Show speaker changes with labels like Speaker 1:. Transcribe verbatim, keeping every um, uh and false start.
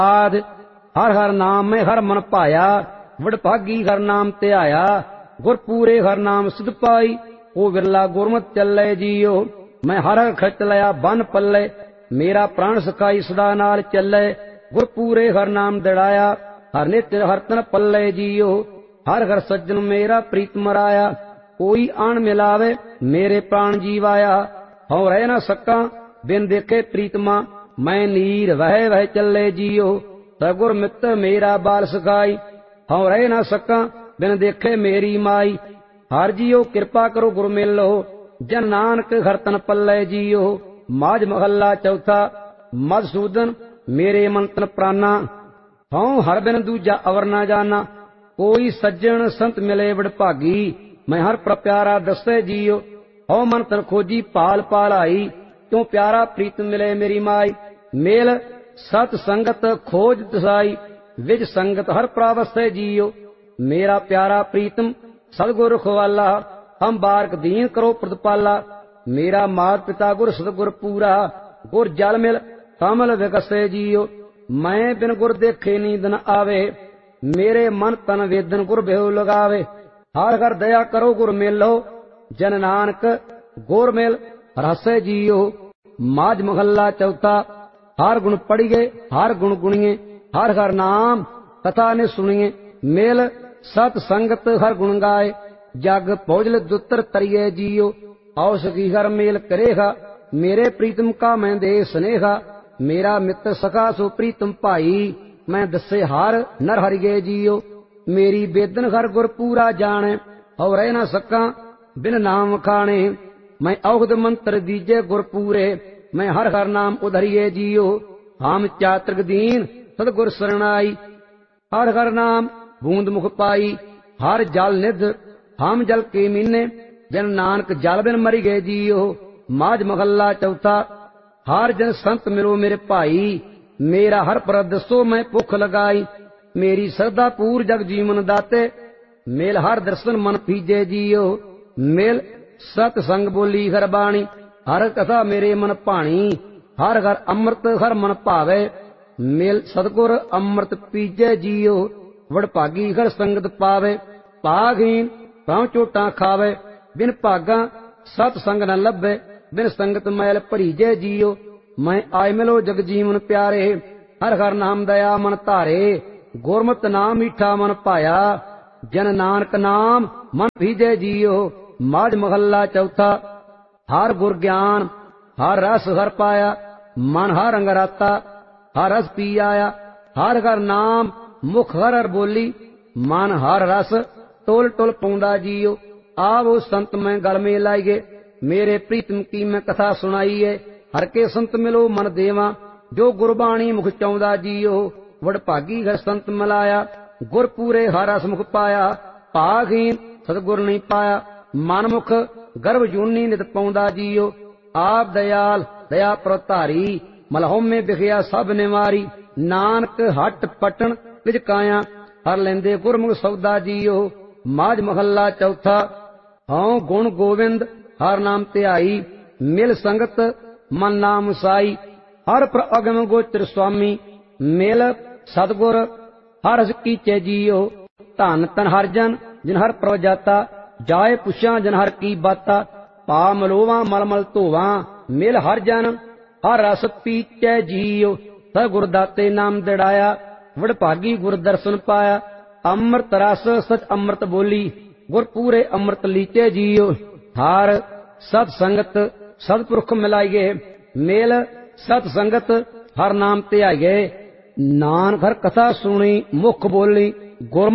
Speaker 1: आद हर हर नाम में हर मन पाया, वडभागी हर नाम ध्याया, गुर पूरे हर नाम सिद्ध पाई। ओ विरला गुरमत चले जियो, मैं हर हर खच लिया बन पल्ले, मेरा प्राण सखाई सदा नाल चले। गुर पूरे हर नाम दड़ाया, हर नित हर तन पल्ले जियो, हर हर सज्जन मेरा प्रीत मराया। कोई आन मिलावे मेरे प्राण जीवाया, हूँ रह न सका बिन देखे प्रीतमा, मैं नीर वह वह चले जियो। सगुर मित्र मेरा बाल सखाई, हूँ रह न सका बिन देखे मेरी माई। हर जियो कृपा करो गुर मेलो, जन नानक हर तन पल्ले जियो। माज महला चौथा। मधुसूदन मेरे मन तन प्राणा, हूँ हर बिन दूजा अवर न जाना। कोई सज्जन संत मिले वडभागी, मैं हर पर प्यारा दसे जियो। हूँ मन तन खोजी पाल पाल आई, क्यों प्यारा प्रीत मिले मेरी माई। मेल सत संगत खोज दसाई, विज संगत हर प्रावसे जियो। मेरा प्यारा प्रीतम सतगुर रखवाला, हम बारक दीन करो प्रतिपाला। मेरा मात पिता गुर सतगुर पूरा, गुर जल मिल कमल विकसे जियो। मैं बिन गुर देखे नींद न आवे, मेरे मन तन वेदन गुर बेहू लगावे। हर घर दया करो गुर मेलो, जन नानक गुर मेल रसे जियो। माज महला चौथा। हर गुण पढ़िए हर गुण गुणिए, हर हर नाम कथा ने सुनिए। मेल सत संगत हर गुण गाए, जग भोजल दुतर तरिए जियो। औसकी हर मेल करेगा, मेरे प्रीतम का मैं दे स्नेहा। मेरा मित्र सखा सो प्रीतम भाई, मैं दसे हार नर हरिगे जियो। मेरी बेदन हर गुर पूरा जाने, और रह न सका बिन नाम खाने। मैं औगद मंत्र दीजे गुर पूरे, मैं हर हर नाम उधरिए जियो। हम चातृक दीन सतगुर शरणाई, हर हर नाम बूंद मुख पाई। हर जल निध हम जल के मीने, जन नानक जल बिन मरी गए जियो। माज महला चौथा। हर जन संत मिलो मेरे भाई, मेरा हर पर दसो मैं भुख लगाई। मेरी श्रद्धा पूर जग जीवन दाते, मेल हर दर्शन मन पीजे जियो। मेल सत संग बोली हर बाणी, हर कथा मेरे मन भाणी। हर हर अमृत हर मन भावे, मेल सतगुर अमृत पीजे जियो। वडभागी हर संगत पावे, भागहीन पाँव चोटा खावे। बिन भागा सत संग न लभे, बिन संगत मैल भरीजे जियो। मैं आय मिलो जग जीवन प्यारे, हर हर नाम दया मन धारे। गुरमत नाम मीठा मन पाया, जन नानक नाम मन भीजे जियो। माज महला चौथा। हर गुर ज्ञान हर रस हर पाया, मन हर रंग राता हर रस पी आया। हर हर नाम मुख हर हर बोली, मन हर रस टोल टोल पौंदा जियो। आवो संत मैं गल में लाइए, मेरे प्रीतम की मैं कथा सुनाईए। हर के संत मिलो मन देवा, जो गुरबाणी मुख चौंदा जियो। वडभागी हर संत मिलाया, गुर पूरे हर रस मुख पाया। भागहीन सतगुर नहीं पाया, मन मुख गर्भ जूनी नित पौंदा जियो। आप दयाल दया प्रतारी, मलहों में बिखया सब निवारी। नानक हट पटन विच काया, हर लेंदे गुरमुख सौदा जियो। माज महला चौथा। हूँ गुण गोविंद हर नाम ध्याई, मिल संगत मन नाम साई। हर पर अगम गोचर स्वामी, मिल सतगुर हर हस कीचे जियो। धन तन हर जन जिन हर प्रभ जाता, जाए पुछा जन हर की बाता। पा मलोवा मल मल धोवा, मिल हर जन हर रस पीचे जियो। सह गुरदाते नाम दड़ाया, वडभागी गुर दर्शन पाया। अमृत रस सच अमृत बोली, गुर पूरे अमृत लीचे जियो। हार सत संगत सतपुरख मिलाइए, मेल सत संगत हर नाम ध्याइए। नानक हर कथा सुनी मुख बोली, गुर